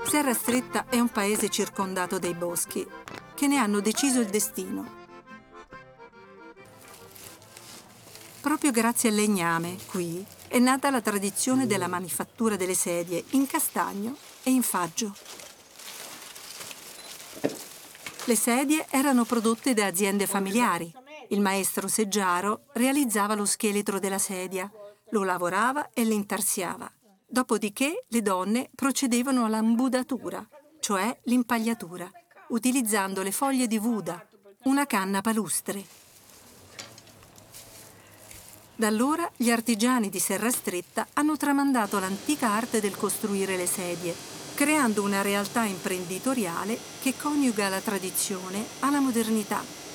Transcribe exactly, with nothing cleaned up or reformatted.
Serra Stretta è un paese circondato dai boschi, che ne hanno deciso il destino. Proprio grazie al legname, qui, è nata la tradizione della manifattura delle sedie in castagno e in faggio. Le sedie erano prodotte da aziende familiari. Il maestro seggiaro realizzava lo scheletro della sedia, lo lavorava e l'intarsiava. Dopodiché le donne procedevano all'ambudatura, cioè l'impagliatura, utilizzando le foglie di vuda, una canna palustre. Da allora gli artigiani di Serra Stretta hanno tramandato l'antica arte del costruire le sedie, creando una realtà imprenditoriale che coniuga la tradizione alla modernità.